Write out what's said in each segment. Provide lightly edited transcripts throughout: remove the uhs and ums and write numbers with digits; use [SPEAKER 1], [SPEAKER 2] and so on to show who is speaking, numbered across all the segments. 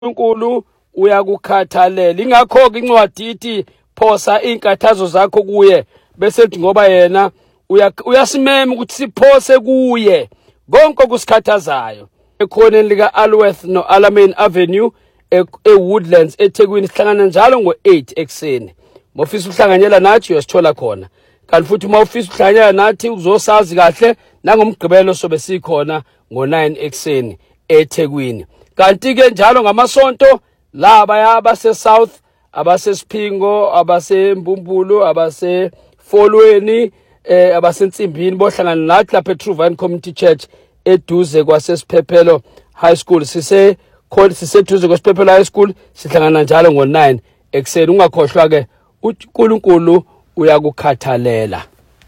[SPEAKER 1] uNkulunkulu uyakukhathalela. Ingakho ke incwadi ithi phosa inkathazo zakho kuye bese kuthi ngoba yena uyasimema ukuthi siphose kuye konke okusikhathazayo. Ekhoneni lika Alworth no Alamein Avenue eWoodlands eThekwini sihlangana njalo ngo8 ekseni. Mofisa uhlanganyela nathi uyasithola khona. Kanti futhi uma ufisa uhlanganyela nathi uzosazi kahle nangomgqibelo sobe sikhona ngo9 ekseni eThekwini. Kanti ke njalo ngamasonto laba yabase South, abase Siphingo, abase Mbumbulu, abase Folweni, abase Ntsimbini bohlangana nathi lapha eTrue Vine Community Church eduze kwaseSiphephelo High School. Siseduze kwaseSiphephelo High School sihlangana njalo ngo9 ekseni. Ungakhohlwa ke uNkulunkulu uyakukhathalela.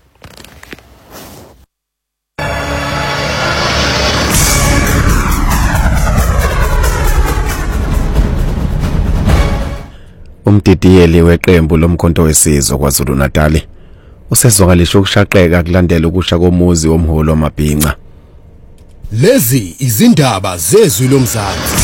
[SPEAKER 2] Umdidiyeli weqembu lomkhonto wesizwe kwaZulu Natal usezwakalisha ukushaqeka kulandela ukusha komuzi womholo wamabhinqa.
[SPEAKER 3] Lezi izindaba zezwi lomzansi.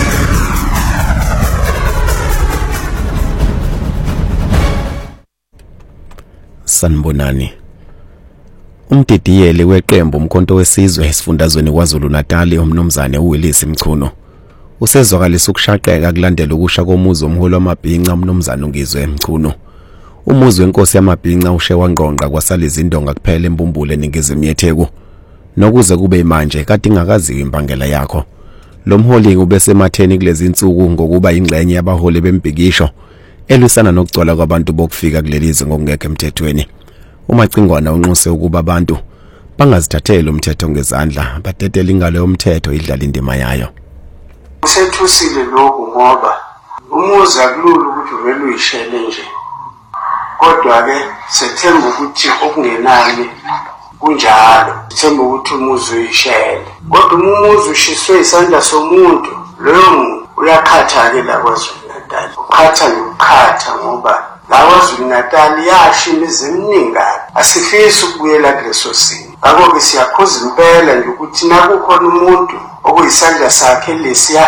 [SPEAKER 2] Sanibonani. Umdidiyeli weqembu umkhonto wesizwe esifundazweni kwaZulu Natal umnumzane uWillis Mchunu usezwakalisa ukushaqeka kulandela ukusha komuzi womholo wamabhinqa umnumzane uNgizwe Mchunu. Umuzi wenkosi yamabhinqa ushe wangqonqa kwasala izindonga kuphela eMbumbulu eningizimu yeTheku. Nokuze kube manje kade ingakaziwa imbangela yakho. Lo mholi ubese matheni kulezi insuku ngokuba ingxenye yabaholi bembhikisho elwisana nokugcwala kwabantu bokufika kulelize ngokungekho emthethweni. UMacingwana unxuse ukuba abantu bangazithathela umthetho ngezandla badedela ingalo yomthetho idlala indima yayo.
[SPEAKER 4] Usethusile lokho ngoba umuzi akulula ukuthi uvele uyishele nje. Kodwa ke sethemba ukuthi okungenani kunjalo. Sethemba ukuthi umuzi uyishele. Kodwa umuzi ushiswe isandla somuntu, loyo muntu uyakhatha ke la kwaZulu Natal. Ukhatha nokukhatha ngoba la kwaZulu Natal yasha imiziminingi. Asifisi ukubuyela kuleso simo. Ngakho ke siyakhuza impela nje ukuthi nakukhona umuntu okuyisandla sakhe lesiya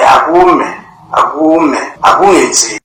[SPEAKER 4] akungenzi.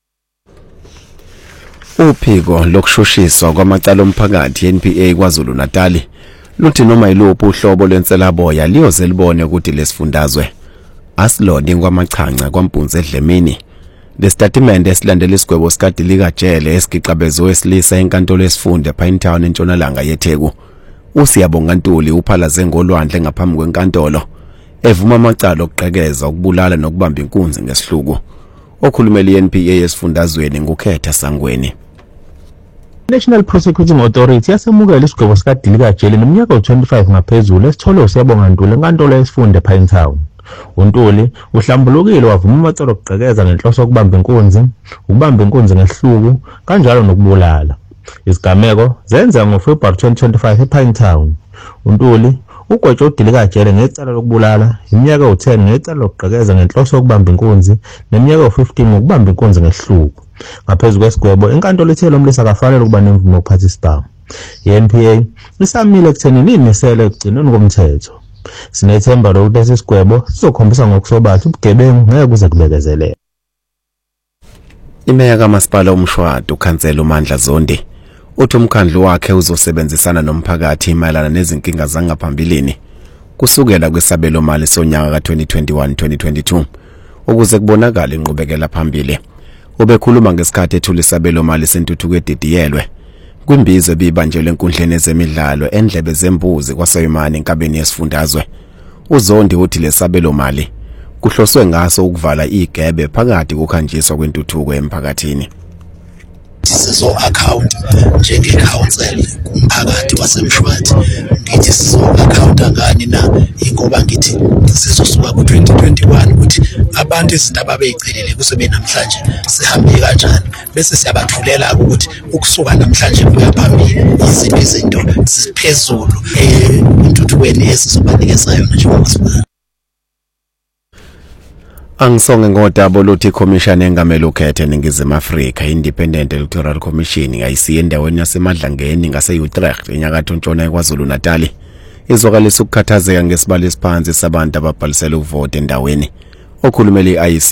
[SPEAKER 2] Uphiko lokushushiswa kwamacala omphakathi NPA kwaZulu Natal luthi noma yiluphi uhlobo lwenselaboya liyoze libone ukuthi lesifundazwe asiloni kwamachanca kwampunzi edlemini. Lesitatimende esilandela isigwebo sikade likajele esigiqabezwe wesilisa enkantolo yesifunda ePinetown entshonalanga yeTheku. Usiyabonga Ntuli uphalaze ngolwandle ngaphambi kwenkantolo evuma amacala okuqhekeza ukubulala nokubamba inkunzi ngesihluku. Okhulumela iNPA yesifundazweni nguKhetha Sangweni.
[SPEAKER 5] National Prosecuting Authority yasemukela isigwebo sikadilika jele neminyaka u25 ngaphezulu esithole usiyabonga Ntuli enkantolo yesifunda ePinetown. uNtuli uhlambulukile wavuma amacala okuqhekeza ngenhloso yokubamba inkunzi, ukubamba inkunzi ngesihluku kanjalo nokubulala. Izigameko zenza ngoFebruary 2025 ePinetown. uNtuli ugwetshwe udilika jele ngecala lokubulala, iminyaka u10 ngecala lokugqekeza ngenhloso yokubamba inkunzi neminyaka u15 ngokubamba inkunzi ngesihluku. Ngaphezulu kwesigwebo inkantolo ithe lo mlisa akafanele ukuba nemvume yokuphatha isibhamu. iNPA isamile ekutheni inisele ekugcinweni komthetho. Sinethemba lokuthi lesi sigwebo sizokhombisa ngokusobala ubugebengu ngeke kuze kubekezelele.
[SPEAKER 2] Imeya kaMasipala uMshwado uKhansela uMandla Zondi uthi umkhandlu wakhe uzosebenzisana nomphakathi mayelana nezinkinga zangaphambilini kusukela kwesabelo mali sonyaka ka2021-2022 ukuze kubonakala inqubekela phambili. Ubekhuluma ngesikhathi ethula isabelo mali sentuthuko edidiyelwe kwimbizo ebibanjelwe enkundleni ezemidlalo endlebe zembuzi kwaSoyimani enkabeni yesifundazwe. uZondi uthi lesabelo mali kuhloswe ngaso ukuvala igebe phakathi kokhanjiswa kwentuthuko emphakathini.
[SPEAKER 6] Sizo account njenge council kumphakathi waseMshwathi ngithi sizo account ngani na ingoba ngithi sizosuka ku2021 ukuthi abantu izindaba beyicelile kusebe namhlanje sihambe kanjani bese siyabathulela ukuthi ukusuka namhlanje kuya phambili iziphi izinto ziphezulu entuthuweni esizobanikeza yona njengokusibona.
[SPEAKER 2] Angisonge ngodaba lothi iCommission engamele ukhethe eNingizimu Afrika Independent Electoral Commission ayisiye endaweni yaseMadlangeni ngase-Utrecht enyakatho ntshona kwaZulu Natal izwakalisa ukukhathazeka ngesibalo esiphansi sabantu ababhalisela ukuvota endaweni okhulumele iIC